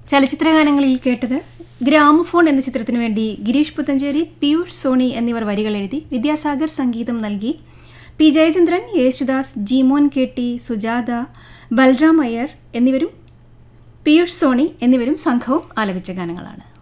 ചലച്ചിത്രഗാനങ്ങളിൽ കേട്ടത് ഗ്രാമഫോൺ എന്ന ചിത്രത്തിനു വേണ്ടി ഗിരീഷ് പുത്തഞ്ചേരി, പീയൂഷ് സോണി എന്നിവർ വരികൾ എഴുതി വിദ്യാസാഗർ സംഗീതം നൽകി പി ജയചന്ദ്രൻ, യേശുദാസ്, ജിമോൻ KT, സുജാത, ബൽറാം അയ്യർ എന്നിവരും പീയൂഷ് സോണി എന്നിവരും സംഘവും ആലപിച്ച ഗാനങ്ങളാണ്.